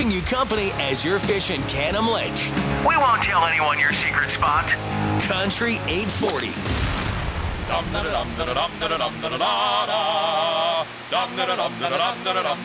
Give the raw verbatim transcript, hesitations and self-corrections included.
keeping you company as you're fishing Canham Lake. We won't tell anyone your secret spot. Country eight forty. Dum da dum da dum da dum da da da da. Dum da dum da dum da dum.